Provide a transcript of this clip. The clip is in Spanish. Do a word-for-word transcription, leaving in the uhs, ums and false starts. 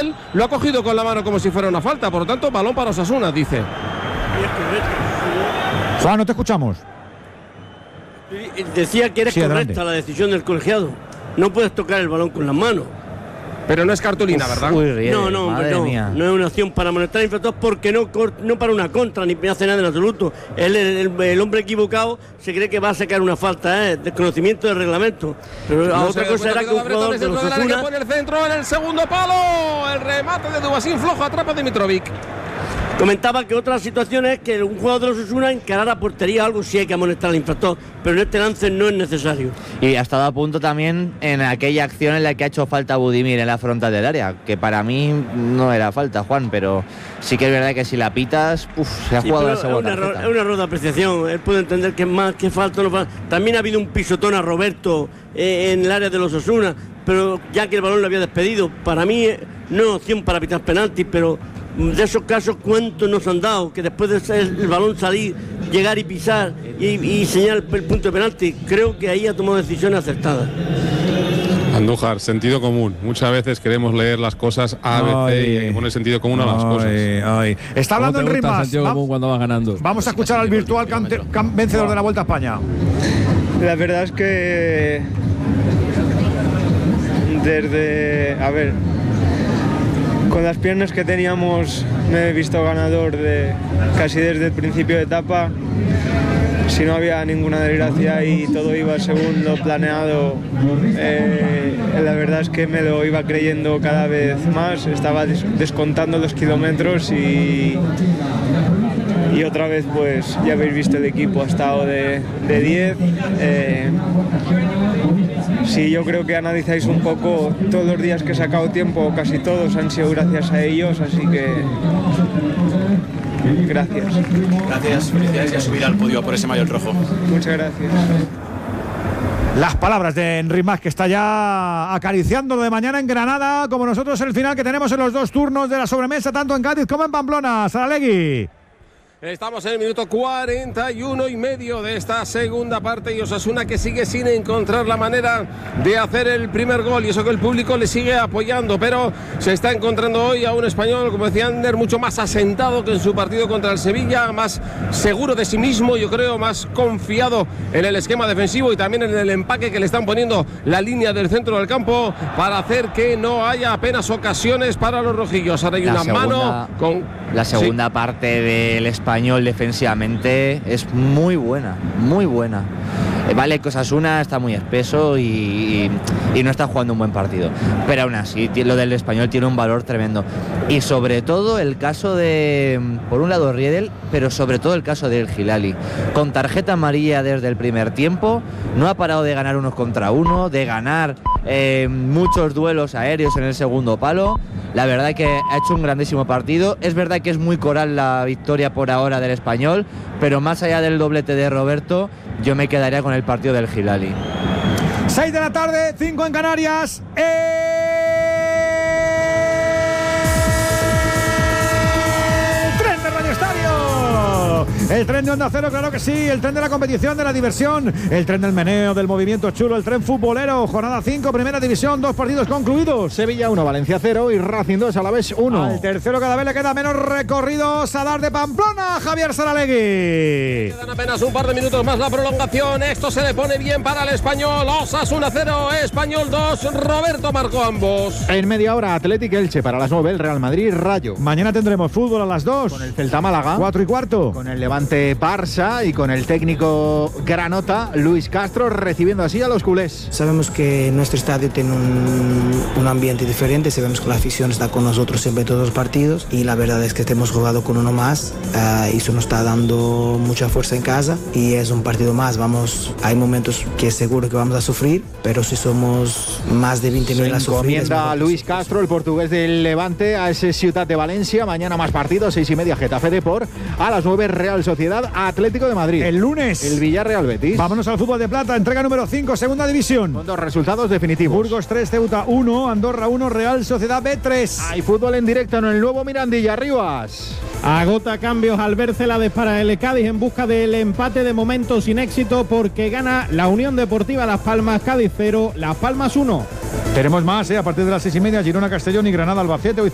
él lo ha cogido con la mano como si fuera una falta. Por lo tanto, balón para Osasuna, dice. Juan, no te escuchamos. Decía que era sí, correcta adelante. la decisión del colegiado. No puedes tocar el balón con las manos. Pero no es cartulina, ¿verdad? Uy, Riedel, No, no, hombre, madre no. mía. No es una acción para amonestar al infractor porque no, cor- no para una contra ni hace nada en absoluto. Él, el, el, el hombre equivocado se cree que va a sacar una falta, ¿eh? Desconocimiento del reglamento. Pero No otra se cosa era que un jugador de los Osasuna... pone el centro en el segundo palo. El remate de Dubasín flojo, atrapa a Dimitrovic. Comentaba que otra situación es que un jugador de los Osasuna encarar a portería algo sí hay que amonestar al infractor, pero en este lance no es necesario. Y ha estado a punto también en aquella acción en la que ha hecho falta Budimir en la frontal del área, que para mí no era falta, Juan, pero sí que es verdad que si la pitas, uf, se ha Sí, jugado la pero es, segunda un error, tarjeta. es un error de apreciación. Él puede entender que es más, que falta o no falta. También ha habido un pisotón a Roberto eh, en el área de los Osasuna, pero ya que el balón lo había despedido, para mí eh, no es opción para pitar penaltis, pero de esos casos, ¿cuántos nos han dado? Que después de ser el balón salir, llegar y pisar y, y señalar el punto de penalti, creo que ahí ha tomado decisiones acertadas. Andújar, sentido común. Muchas veces queremos leer las cosas A, B, C y hay que poner sentido común a las cosas. Ay, ay. Está hablando en rimas. común cuando vas ganando. Vamos a escuchar al virtual cante- cam- vencedor de la Vuelta a España. La verdad es que desde, a ver, con las piernas que teníamos me he visto ganador de casi desde el principio de etapa. Si no había ninguna desgracia y todo iba según lo planeado, eh, la verdad es que me lo iba creyendo cada vez más. Estaba des- descontando los kilómetros y, y otra vez pues ya habéis visto el equipo ha estado de de diez. Eh, Sí, yo creo que analizáis un poco todos los días que he sacado tiempo, casi todos han sido gracias a ellos, así que gracias. Gracias, felicidades y a subir al podio por ese maillot rojo. Muchas gracias. Las palabras de Enric Mas, que está ya acariciando lo de mañana en Granada, como nosotros el final que tenemos en los dos turnos de la sobremesa, tanto en Cádiz como en Pamplona. Saralegui. Estamos en el minuto cuarenta y uno y medio de esta segunda parte y Osasuna que sigue sin encontrar la manera de hacer el primer gol y eso que el público le sigue apoyando, pero se está encontrando hoy a un español, como decía Ander, mucho más asentado que en su partido contra el Sevilla, más seguro de sí mismo, yo creo, más confiado en el esquema defensivo y también en el empaque que le están poniendo la línea del centro del campo para hacer que no haya apenas ocasiones para los rojillos. Ahora hay La una segunda- mano con... La segunda Sí. parte del español defensivamente es muy buena, muy buena. Eh, Vale, que Osasuna está muy espeso y, y, y no está jugando un buen partido. Pero aún así, ti- lo del español tiene un valor tremendo. Y sobre todo el caso de, por un lado Riedel, pero sobre todo el caso del Hilali. Con tarjeta amarilla desde el primer tiempo, no ha parado de ganar unos contra uno, de ganar eh, muchos duelos aéreos en el segundo palo. La verdad que ha hecho un grandísimo partido. Es verdad que es muy coral la victoria por ahora del español, pero más allá del doblete de Roberto, yo me quedaría con el partido del Hilali. seis de la tarde, cinco en Canarias. ¡El tren de Radio Estadio! El tren de Onda Cero, claro que sí. El tren de la competición, de la diversión. El tren del meneo, del movimiento chulo. El tren futbolero. Jornada cinco, primera división. Dos partidos concluidos. Sevilla uno, Valencia cero y Racing dos, Alavés uno. Al tercero cada vez le queda menos recorrido. Sadar de Pamplona, Javier Saralegui. Quedan apenas un par de minutos más la prolongación. Esto se le pone bien para el español. Osasuna cero, Español dos. Roberto marcó ambos. En media hora, Atlético Elche para las nueve, el Real Madrid Rayo. Mañana tendremos fútbol a las dos. Con el Celta Málaga. Cuatro y cuarto. Con el Levante Barça y con el técnico granota Luis Castro recibiendo así a los culés. Sabemos que nuestro estadio tiene un, un ambiente diferente, sabemos que la afición está con nosotros siempre todos los partidos y la verdad es que hemos jugado con uno más, uh, y eso nos está dando mucha fuerza en casa y es un partido más. Vamos, hay momentos que seguro que vamos a sufrir, pero si somos más de veinte mil a sufrir. Encomienda a Luis Castro, el portugués del Levante, a ese Ciutat de Valencia. Mañana más partidos, seis y media Getafe Depor, a las nueve Real Sociedad Atlético de Madrid. El lunes. El Villarreal Betis. Vámonos al fútbol de plata, entrega número cinco, segunda división. Con dos resultados definitivos. Burgos tres, Ceuta uno, Andorra uno, Real Sociedad B tres. Hay fútbol en directo en el nuevo Mirandilla, Rivas. Agota cambios al ver Celades para el Cádiz en busca del empate, de momento sin éxito porque gana la Unión Deportiva Las Palmas. Cádiz cero, Las Palmas uno. Tenemos más, ¿eh? A partir de las seis y media, Girona, Castellón y Granada, Albacete. Hoy